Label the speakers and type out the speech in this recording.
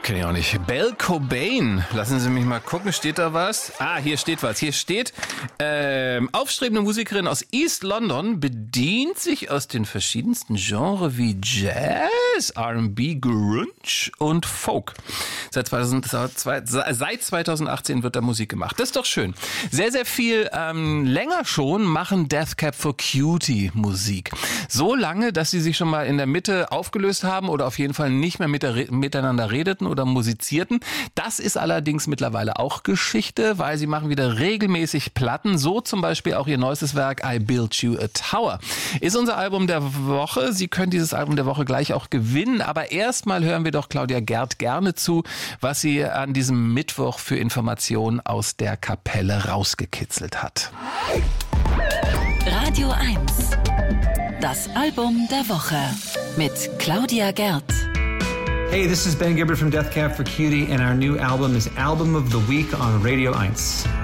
Speaker 1: Kenn ich auch nicht. Belle Cobain. Lassen Sie mich mal gucken. Steht da was? Hier steht was. Hier steht, aufstrebende Musikerin aus East London bedient sich aus den verschiedensten Genres wie Jazz, R&B, Grunge und Folk. Seit 2018 wird da Musik gemacht. Das ist doch schön. Sehr, sehr viel länger schon machen Death Cab for Cutie Musik. So lange, dass sie sich schon mal in der Mitte aufgelöst haben oder auf jeden Fall nicht mehr miteinander redeten oder musizierten. Das ist allerdings mittlerweile auch Geschichte, weil sie machen wieder regelmäßig Platten. So zum Beispiel auch ihr neuestes Werk I Built You a Tower. Ist unser Album der Woche. Sie können dieses Album der Woche gleich auch gewinnen. Aber erstmal hören wir doch Claudia Gerd gerne zu, was sie an diesem Mittwoch für Informationen aus der Kapelle rausgekitzelt hat.
Speaker 2: Radio 1. Das Album der Woche mit Claudia Gerd.
Speaker 3: Hey, this is Ben Gibbard from Death Cab for Cutie, and our new album is Album of the Week on Radio 1.